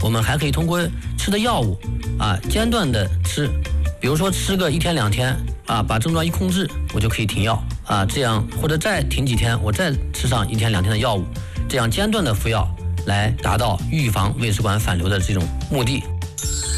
我们还可以通过吃的药物间断的吃，比如说吃个1天2天把症状一控制，我就可以停药这样或者再停几天，我再吃上1天2天的药物，这样间断的服药来达到预防胃食管反流的这种目的。